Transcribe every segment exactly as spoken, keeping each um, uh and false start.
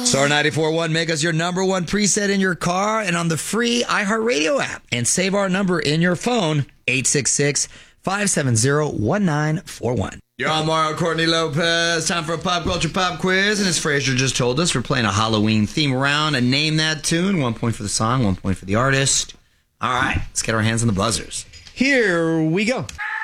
Star ninety-four point one, make us your number one preset in your car and on the free iHeartRadio app. And save our number in your phone, eight six six, five seven zero, one nine four one. You're on Mario Courtney Lopez. Time for a pop culture pop quiz. And as Fraser just told us, we're playing a Halloween theme round. And name that tune. One point for the song, one point for the artist. All right, let's get our hands on the buzzers. Here we go.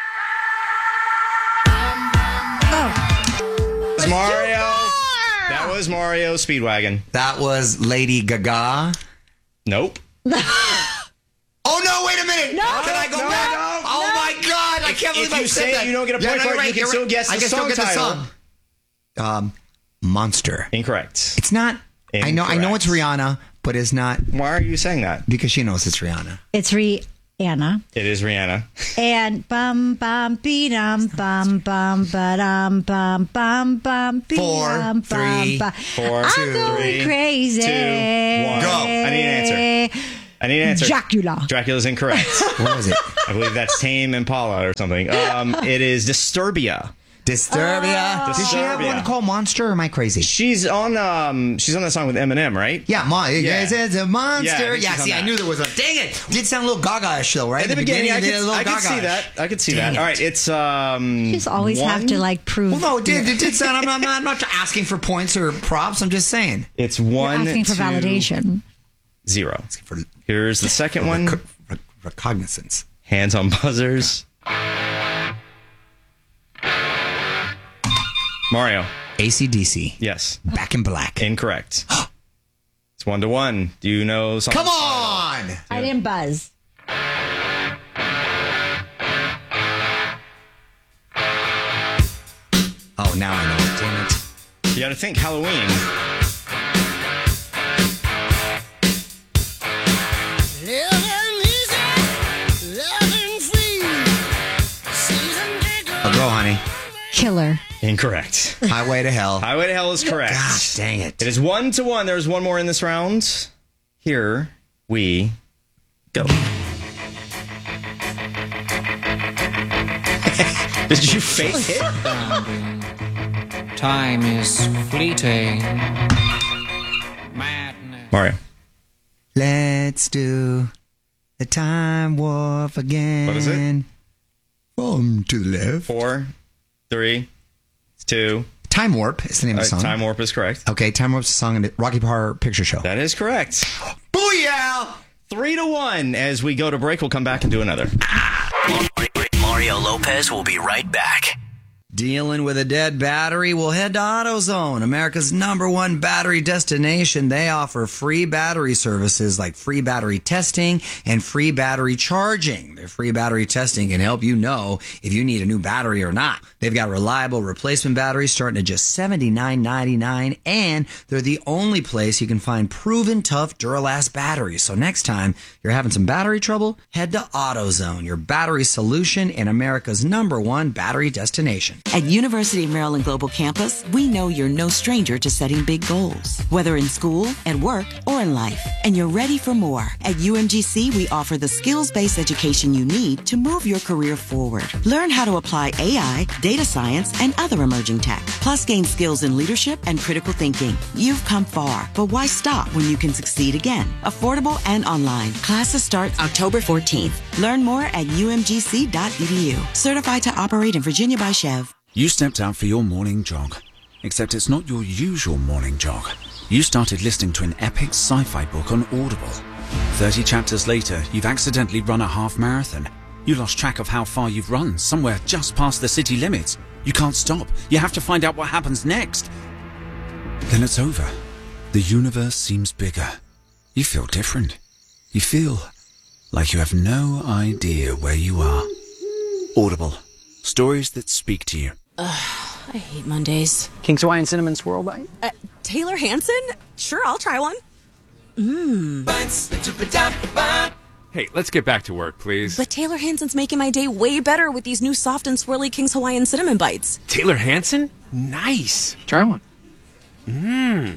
Oh. It's Mario. That was Mario Speedwagon. That was Lady Gaga. Nope. Oh, no, wait a minute. No. Can I go no, back? no, oh, no. my God. I can't believe if I you said say that. it, you don't get a point yeah, for it. right, You can you're still right. guess the I can song still get the title. song. Um, Monster. Incorrect. It's not. Incorrect. I know I know it's Rihanna, but it's not. Why are you saying that? Because she knows it's Rihanna. It's Rihanna. It is Rihanna. And bum bum be dum bum bum ba dum bum bum bum be Four, dum three, bum. four, I'm two, going three, crazy. two, one. Go. I need an answer. I need an answer. Dracula. Dracula's incorrect. What was it? I believe that's Tame Impala or something. Um, it is Disturbia. Disturbia. Oh. Did she have Disturbia. one called Monster or am I crazy? She's on um she's on that song with Eminem, right? Yeah, Mon- Yeah. It's, it's a monster. Yeah, I Yeah, think she's on see, I that. knew there was a. Dang it! Did sound a little Gaga-ish though, right? At the beginning, I it could, did a little I could see Gaga-ish. that. I could see Dang that. it. All right, it's um. You just always one? have to like prove. Well, no, it did. It did sound. I'm not, I'm not, I'm not asking for points or props. I'm just saying. It's You're one. asking for two, validation. Zero. For, Here's the second for one. rec- rec- recognizance. Hands on buzzers. Mario. A C D C. Yes. Back in Black. Incorrect. It's one to one. Do you know something? Come on! I didn't buzz. Oh, now I know. Damn it. You got to think Halloween. Oh, go, honey. Killer. Incorrect. Highway to Hell. Highway to Hell is correct. Gosh, dang it. It is one to one. There's one more in this round. Here we go. Did you fake it? Time is fleeting. Madness. Mario. Let's do the time warp again. What is it? From to the left. Four, three, two. Time Warp is the name Uh, of the song. Time Warp is correct. Okay, Time Warp's a song in the Rocky Horror Picture Show. That is correct. Booyah! Three to one. As we go to break, we'll come back and do another. Mario Lopez will be right back. Dealing with a dead battery? Well, head to AutoZone, America's number one battery destination. They offer free battery services like free battery testing and free battery charging. Their free battery testing can help you know if you need a new battery or not. They've got reliable replacement batteries starting at just seventy-nine ninety-nine, and they're the only place you can find proven tough Duralast batteries. So next time you're having some battery trouble, head to AutoZone, your battery solution and America's number one battery destination. At University of Maryland Global Campus, we know you're no stranger to setting big goals, whether in school, at work, or in life. And you're ready for more. At U M G C, we offer the skills-based education you need to move your career forward. Learn how to apply A I, data science, and other emerging tech. Plus, gain skills in leadership and critical thinking. You've come far, but why stop when you can succeed again? Affordable and online. Classes start October fourteenth. Learn more at U M G C dot E D U. Certified to operate in Virginia by Chev. You stepped out for your morning jog, except it's not your usual morning jog. You started listening to an epic sci-fi book on Audible. thirty chapters later, you've accidentally run a half marathon. You lost track of how far you've run, somewhere just past the city limits. You can't stop. You have to find out what happens next. Then it's over. The universe seems bigger. You feel different. You feel like you have no idea where you are. Audible. Stories that speak to you. Ugh, I hate Mondays. King's Hawaiian Cinnamon Swirl Bite? Uh, Taylor Hanson? Sure, I'll try one. Mmm. Hey, let's get back to work, please. But Taylor Hanson's making my day way better with these new soft and swirly King's Hawaiian Cinnamon Bites. Taylor Hanson? Nice. Try one. Mmm.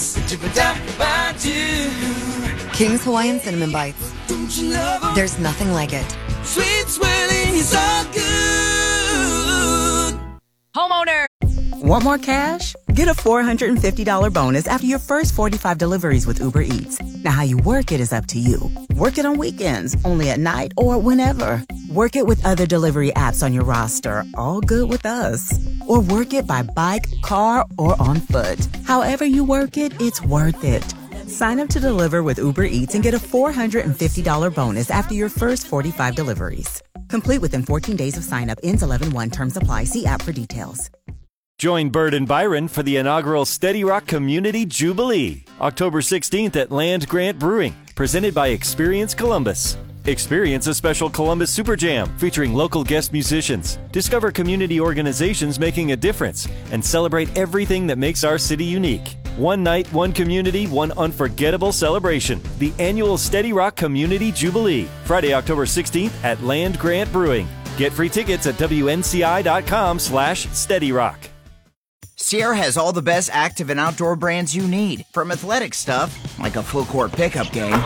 King's Hawaiian Cinnamon Bites. There's nothing like it. Sweet swirling is so good. Homeowner. Want more cash? get a four hundred fifty dollars bonus after your first forty-five deliveries with Uber Eats. Now, how you work it is up to you. Work it on weekends, only at night, or whenever. Work it with other delivery apps on your roster, all good with us. Or work it by bike, car, or on foot. However you work it, it's worth it. Sign up to deliver with Uber Eats and get a four hundred fifty dollars bonus after your first forty-five deliveries. Complete within fourteen days of sign up. Ends eleven one. Terms apply. See app for details. Join Bird and Byron for the inaugural Steady Rock Community Jubilee, October sixteenth at Land Grant Brewing, presented by Experience Columbus. Experience a special Columbus Super Jam featuring local guest musicians. Discover community organizations making a difference and celebrate everything that makes our city unique. One night, one community, one unforgettable celebration. The annual Steady Rock Community Jubilee, Friday, October sixteenth at Land Grant Brewing. Get free tickets at W N C I dot com slash Steady Rock. Sierra has all the best active and outdoor brands you need. From athletic stuff, like a full court pickup game,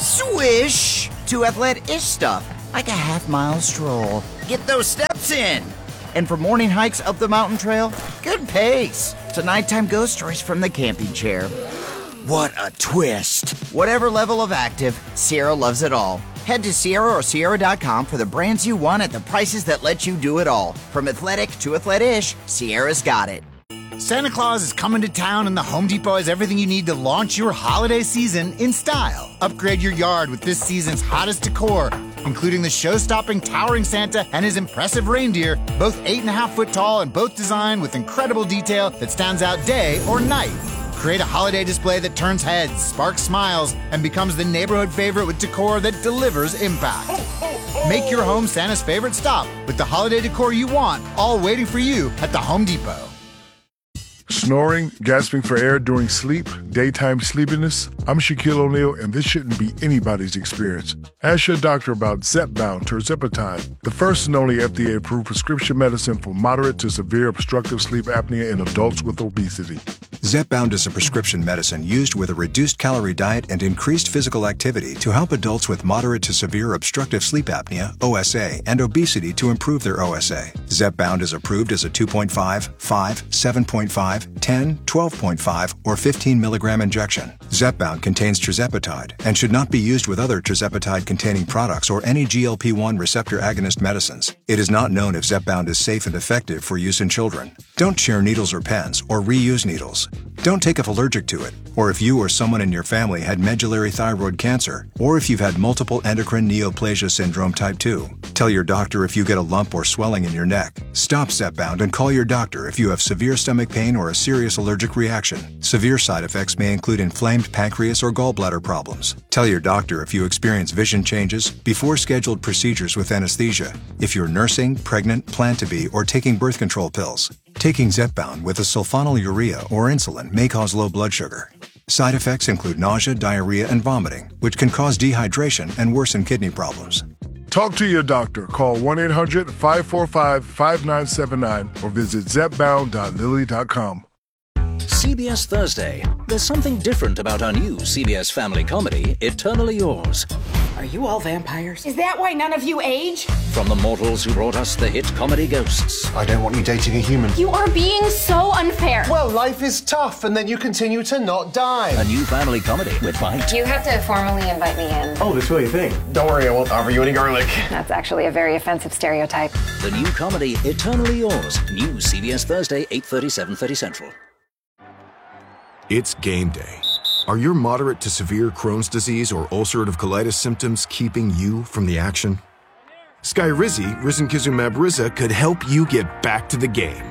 swish, to athletic-ish stuff, like a half-mile stroll. Get those steps in. And for morning hikes up the mountain trail, good pace. To nighttime ghost stories from the camping chair. What a twist. Whatever level of active, Sierra loves it all. Head to Sierra or Sierra dot com for the brands you want at the prices that let you do it all. From athletic to athletic-ish, Sierra's got it. Santa Claus is coming to town, and the Home Depot has everything you need to launch your holiday season in style. Upgrade your yard with this season's hottest decor, including the show-stopping towering Santa and his impressive reindeer, both eight and a half foot tall and both designed with incredible detail that stands out day or night. Create a holiday display that turns heads, sparks smiles, and becomes the neighborhood favorite with decor that delivers impact. Make your home Santa's favorite stop with the holiday decor you want, all waiting for you at the Home Depot. Snoring, gasping for air during sleep, daytime sleepiness. I'm Shaquille O'Neal, and this shouldn't be anybody's experience. Ask your doctor about Zepbound tirzepatide, the first and only F D A-approved prescription medicine for moderate to severe obstructive sleep apnea in adults with obesity. Zepbound is a prescription medicine used with a reduced calorie diet and increased physical activity to help adults with moderate to severe obstructive sleep apnea, O S A, and obesity to improve their O S A. Zepbound is approved as a two point five, five, seven point five, ten, twelve point five, or fifteen milligram injection. Zepbound contains tirzepatide and should not be used with other tirzepatide-containing products or any G L P one receptor agonist medicines. It is not known if Zepbound is safe and effective for use in children. Don't share needles or pens or reuse needles. Don't take if allergic to it, or if you or someone in your family had medullary thyroid cancer, or if you've had multiple endocrine neoplasia syndrome type two. Tell your doctor if you get a lump or swelling in your neck. Stop Zepbound and call your doctor if you have severe stomach pain or a serious allergic reaction. Severe side effects may include inflamed pancreas or gallbladder problems. Tell your doctor if you experience vision changes before scheduled procedures with anesthesia, if you're nursing, pregnant, plan to be, or taking birth control pills. Taking Zepbound with a sulfonylurea or insulin may cause low blood sugar. Side effects include nausea, diarrhea, and vomiting, which can cause dehydration and worsen kidney problems. Talk to your doctor. Call one eight hundred, five four five, five nine seven nine or visit zepbound dot lilly dot com. C B S Thursday. There's something different about our new C B S family comedy, Eternally Yours. Are you all vampires? Is that why none of you age? From the mortals who brought us the hit comedy Ghosts. I don't want you dating a human. You are being so unfair. Well, life is tough, and then you continue to not die. A new family comedy with Bite. You have to formally invite me in. Oh, that's what you think. Don't worry, I won't offer you any garlic. That's actually a very offensive stereotype. The new comedy, Eternally Yours. New C B S Thursday, eight thirty, seven thirty Central. It's game day. Are your moderate to severe Crohn's disease or ulcerative colitis symptoms keeping you from the action? Skyrizi, risankizumab Riza, could help you get back to the game.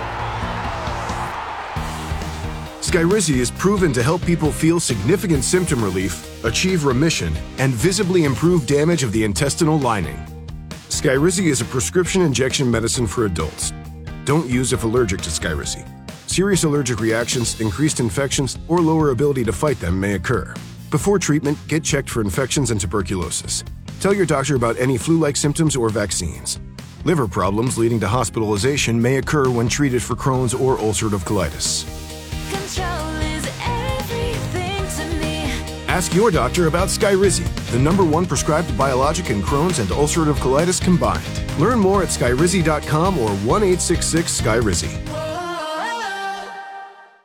Skyrizi is proven to help people feel significant symptom relief, achieve remission, and visibly improve damage of the intestinal lining. Skyrizi is a prescription injection medicine for adults. Don't use if allergic to Skyrizi. Serious allergic reactions, increased infections, or lower ability to fight them may occur. Before treatment, get checked for infections and tuberculosis. Tell your doctor about any flu-like symptoms or vaccines. Liver problems leading to hospitalization may occur when treated for Crohn's or ulcerative colitis. Control is everything to me. Ask your doctor about Skyrizi, the number one prescribed biologic in Crohn's and ulcerative colitis combined. Learn more at skyrizi dot com or one eight six six Skyrizi.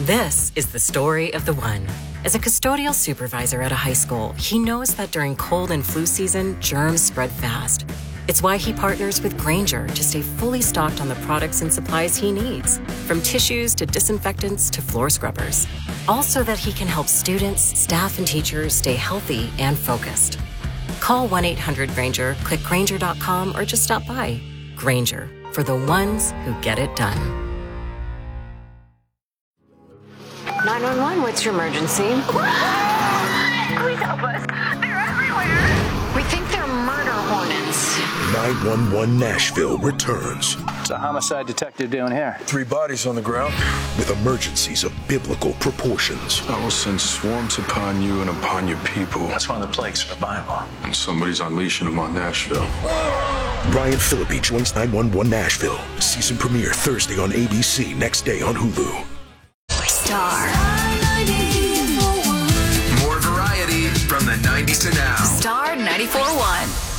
This is the story of the one. As a custodial supervisor at a high school, he knows that during cold and flu season, germs spread fast. It's why he partners with Grainger to stay fully stocked on the products and supplies he needs, from tissues to disinfectants to floor scrubbers. All so that he can help students, staff, and teachers stay healthy and focused. Call one eight hundred Grainger, click Grainger dot com, or just stop by. Grainger, for the ones who get it done. nine one one, what's your emergency? Please help us. They're everywhere. We think they're murder hornets. nine one one Nashville returns. What's a homicide detective doing here? Three bodies on the ground with emergencies of biblical proportions. I will send swarms upon you and upon your people. That's one of the plagues of the Bible. And somebody's unleashing them on Nashville. Brian Phillippe joins nine one one Nashville. Season premiere Thursday on A B C, next day on Hulu. Star. More variety from the nineties to now. Star ninety-four point one.